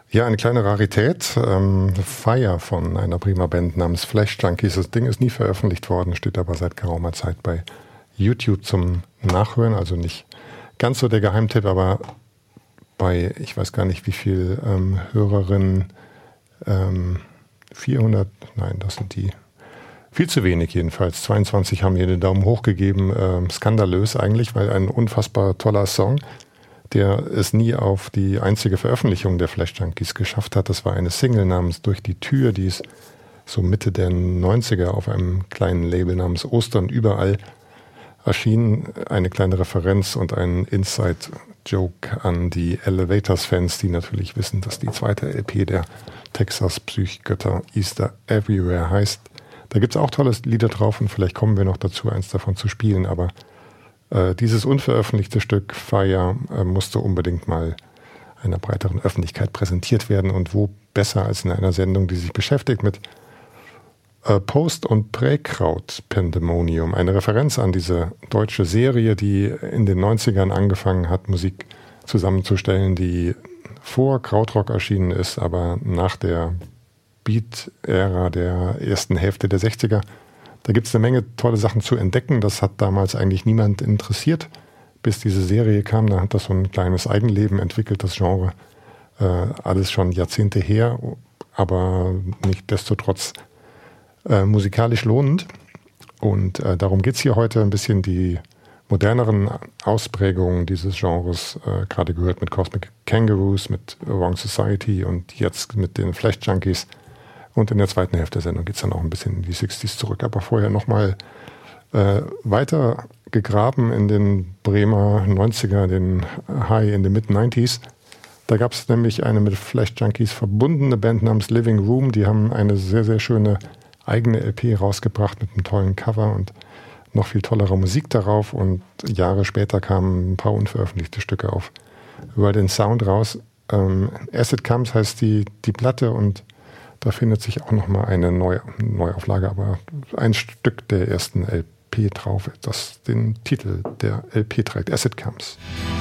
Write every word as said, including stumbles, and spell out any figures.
Ja, eine kleine Rarität. Ähm, Fire von einer prima Band namens Flash Junkies. Das Ding ist nie veröffentlicht worden, steht aber seit geraumer Zeit bei YouTube zum Nachhören. Also nicht ganz so der Geheimtipp, aber bei, ich weiß gar nicht wie viel ähm, Hörerinnen, ähm, vierhundert, nein, das sind die, viel zu wenig jedenfalls. zweiundzwanzig haben hier den Daumen hoch gegeben. Ähm, skandalös eigentlich, weil ein unfassbar toller Song, der es nie auf die einzige Veröffentlichung der Flash Junkies geschafft hat. Das war eine Single namens Durch die Tür, die ist so Mitte der neunziger auf einem kleinen Label namens Ostern überall erschienen. Eine kleine Referenz und ein Inside-Joke an die Elevators-Fans, die natürlich wissen, dass die zweite L P der Texas Psychgötter Easter Everywhere heißt. Da gibt es auch tolle Lieder drauf und vielleicht kommen wir noch dazu, eins davon zu spielen, aber Äh, dieses unveröffentlichte Stück Fire äh, musste unbedingt mal einer breiteren Öffentlichkeit präsentiert werden und wo besser als in einer Sendung, die sich beschäftigt mit äh, Post- und Präkraut-Pandemonium. Eine Referenz an diese deutsche Serie, die in den neunzigern angefangen hat, Musik zusammenzustellen, die vor Krautrock erschienen ist, aber nach der Beat-Ära der ersten Hälfte der sechziger. Da gibt es eine Menge tolle Sachen zu entdecken. Das hat damals eigentlich niemand interessiert, bis diese Serie kam. Da hat das so ein kleines Eigenleben entwickelt, das Genre. Äh, alles schon Jahrzehnte her, aber nichtsdestotrotz äh, musikalisch lohnend. Und äh, darum geht es hier heute ein bisschen die moderneren Ausprägungen dieses Genres, äh, gerade gehört mit Cosmic Kangaroos, mit Wrong Society und jetzt mit den Flash Junkies. Und in der zweiten Hälfte der Sendung geht es dann auch ein bisschen in die sechziger zurück. Aber vorher nochmal äh, weiter gegraben in den Bremer neunziger, den High in den Mid-neunziger. Da gab es nämlich eine mit Flash Junkies verbundene Band namens Living Room. Die haben eine sehr, sehr schöne eigene L P rausgebracht mit einem tollen Cover und noch viel tollerer Musik darauf. Und Jahre später kamen ein paar unveröffentlichte Stücke auf über den Sound raus. Ähm, As It Comes heißt die, die Platte und da findet sich auch nochmal eine Neu- Neuauflage, aber ein Stück der ersten L P drauf, das den Titel der L P trägt, As It Comes.